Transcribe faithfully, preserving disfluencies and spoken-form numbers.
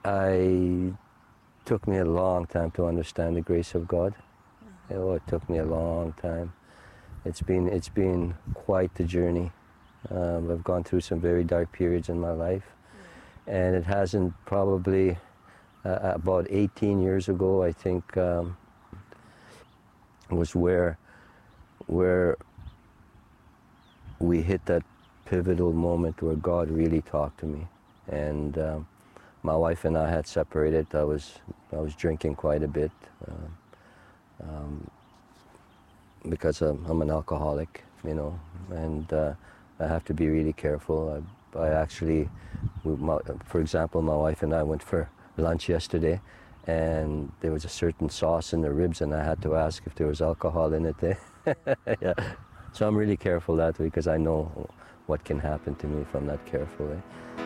I took me a long time to understand the grace of God. Oh, it took me a long time. It's been it's been quite the journey. Um, I've gone through some very dark periods in my life, and it hasn't probably uh, about eighteen years ago, I think, um, was where where we hit that pivotal moment where God really talked to me. And um, my wife and I had separated. I was I was drinking quite a bit uh, um, because I'm, I'm an alcoholic, you know, and uh, I have to be really careful. I, I actually, we, my, for example, my wife and I went for lunch yesterday, and there was a certain sauce in the ribs, and I had to ask if there was alcohol in it. Yeah. So I'm really careful that way because I know what can happen to me if I'm not careful. Eh?